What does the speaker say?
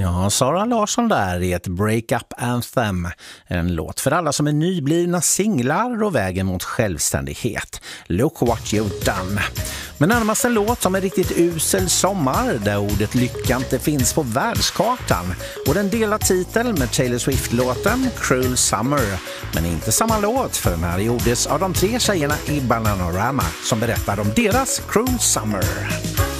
Ja, Sara Larsson där i ett break-up anthem. En låt för alla som är nyblivna singlar och vägen mot självständighet. Look what you've done. Men närmast en låt som är riktigt usel sommar där ordet lycka inte finns på världskartan. Och den delar titel med Taylor Swift-låten Cruel Summer. Men inte samma låt för den här gjordes av de 3 tjejerna i Bananarama som berättar om deras Cruel Summer.